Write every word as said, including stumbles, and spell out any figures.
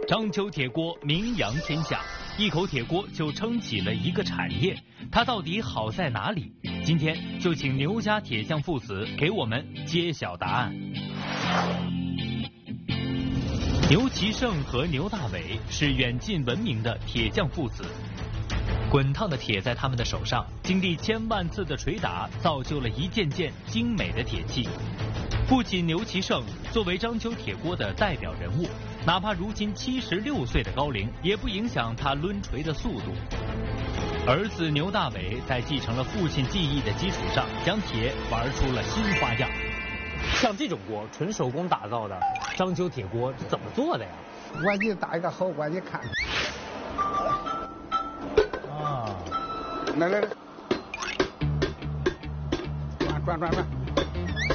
章丘铁锅名扬天下，一口铁锅就撑起了一个产业，它到底好在哪里？今天就请牛家铁匠父子给我们揭晓答案。牛其胜和牛大伟是远近闻名的铁匠父子，滚烫的铁在他们的手上，经历千万次的捶打，造就了一件件精美的铁器。父亲牛其胜作为章丘铁锅的代表人物，哪怕如今七十六岁的高龄，也不影响他抡锤的速度。儿子牛大伟在继承了父亲技艺的基础上，将铁玩出了新花样。像这种锅，纯手工打造的章丘铁锅，怎么做的呀？ 我给你打一个好锅，你看。 啊， 来来来，转转转转。